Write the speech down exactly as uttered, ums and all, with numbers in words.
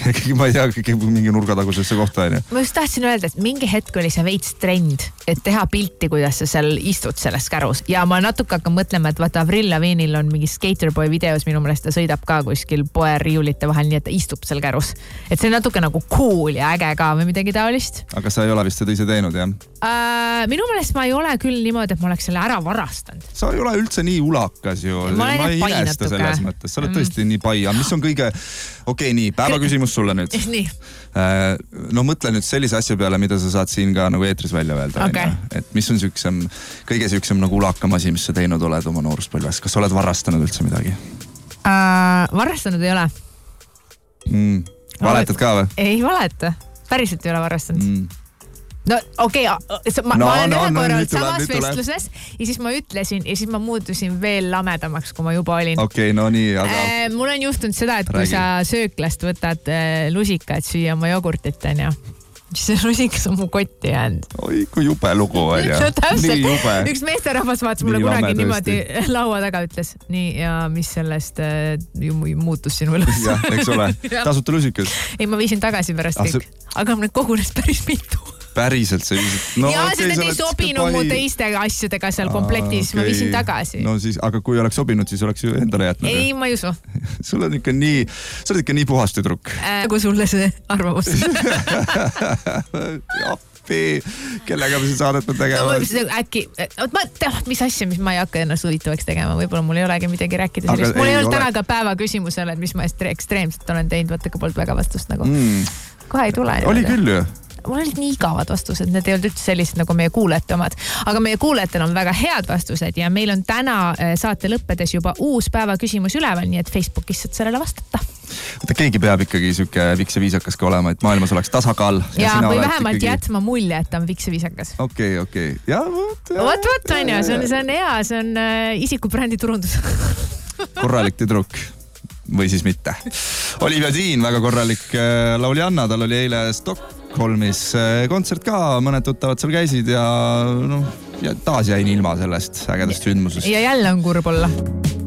ma ei tea, mingi nurgatagusesse kohta on ju. Ma just tahtsin öelda, et mingi hetk oli see veits trend, et teha pilti, kuidas sa seal istud selles kärus. Ja ma natuke hakkan mõtlema, et vaata Avril Lavigne'il on mingi Skaterboy videos, minu meelest ta sõidab ka kuskil poe riiulite vahel, nii et ta istub seal kärus. Et see on natuke nagu cool ja äge ka või midagi taolist. Aga sa ei ole vist seda ise teinud, jah? Uh, minu meelest ma ei ole küll niimoodi, et ma oleks selle ära varastanud. Sa ei ole üldse nii ulakas ju. Ma, ma ei ilesta selles mõttes. Sa oled tõesti mm. nii pai. Mis on kõige... Okei, okay, nii. Päeva küsimus sulle nüüd. Nii. Uh, no mõtle nüüd sellise asja peale, mida sa saad siin ka nagu eetris välja öelda. Okay. Et mis on süksem, kõige süksem nagu ulakam asi, mis sa teinud oled oma nooruspõlves? Kas sa oled varastanud üldse midagi? Uh, varastanud ei ole. Mm. Valetad ka või? Ei valeta. Päriselt ei ole varastanud. Mm. No okei, okay, ma, no, ma olen no, ühe no, korral no, samas tuleb, vestluses ja siis ma ütlesin ja siis ma muutusin veel lamedamaks, kui ma juba olin. Okei, okay, no nii, aga... Äh, mul on juhtunud seda, et kui Räägi. Sa sööklast võtad äh, lusika, et süüa oma jogurtit, on ju. Siis see lusikas on mu kotti jäänud. Oi, kui jube lugu on ja. No, nii jube. Üks meesterahvas vaatas mulle nii kunagi niimoodi laua taga ütles. Nii, ja mis sellest äh, muutus sinu elus? Jah, eks ole. Tasuta lusikas. Ei, ma viisin tagasi pärast kõik. See... Aga need kogunes päris mitu. Päriselt see viisid. No, ja okay, see ei sobinud mu teiste asjadega seal komplektis. Okay. Ma viisin tagasi. No siis, aga kui oleks sobinud, siis oleks ju endale jätnud. Ei, ma ei usu. Sul on ikka nii, sa oled ikka nii puhast tüdruk. Äh, kui sulle see arvamus. Appi, kellega me siin saadet on tegema? No, äkki, ma tead, mis asja, mis ma ei hakka ennast huvitavaks tegema. Võib-olla mul ei olegi midagi rääkida sellist. Mul ei, ei olnud täna ka päeva küsimusele, et mis ma ekstreemselt olen teinud. Vaata ka polnud väga vastust nagu. Mm. Kohe ei tule. Oli küll ju. Mul olid nii igavad vastused, need ei olnud üldse sellised nagu meie kuulajate omad. Aga meie kuulajatel on väga head vastused ja meil on täna saate lõppedes juba uus päeva küsimus üleval, nii et Facebookis saad sellele vastata. Võtta, keegi peab ikkagi süke viks ja viisakas ka olema, et maailmas oleks tasakaal. Ja, ja või vähemalt ikkagi... jätma mulje, et ta on viks ja viisakas. Okei, okay, okei. Okay. Ja, võt, võt, võt, on ju, see on, see on hea, see on äh, isikubrändi turundus. Korralik tüdruk. Või siis mitte. Olivia Dean, väga korralik äh, lauljanna, tal oli eile Stockholmis äh, kontsert ka, mõned tuttavad seal käisid ja, no, ja taas jäin ilma sellest ägedast sündmusest. Ja jälle on kurb olla.